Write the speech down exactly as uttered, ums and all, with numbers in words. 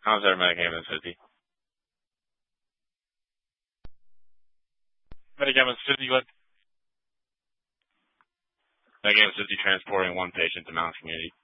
Concept Medicaments fifty. Medicaments fifty, what? Medicaments fifty transporting one patient to Mountain Community.